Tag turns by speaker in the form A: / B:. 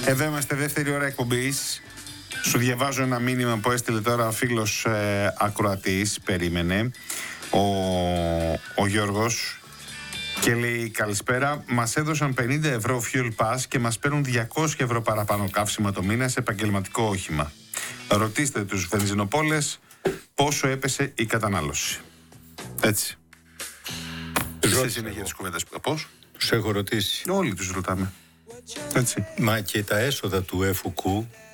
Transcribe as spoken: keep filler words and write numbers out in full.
A: Εδώ είμαστε, δεύτερη ώρα εκπομπής. Σου διαβάζω ένα μήνυμα που έστειλε τώρα ο φίλος ε, ακροατής, περίμενε, ο, ο Γιώργος, και λέει: καλησπέρα, μας έδωσαν πενήντα ευρώ fuel pass και μας παίρνουν διακόσια ευρώ παραπάνω καύσιμα το μήνα σε επαγγελματικό όχημα. Ρωτήστε τους βενζινοπόλες πόσο έπεσε η κατανάλωση. Έτσι. Είσαι συνέχεια τις κουβέντες. Πώς?
B: Τους έχω ρωτήσει.
A: Όλοι τους ρωτάμε. Έτσι.
B: Μα και τα έσοδα του ΕΦΟΚΟΥ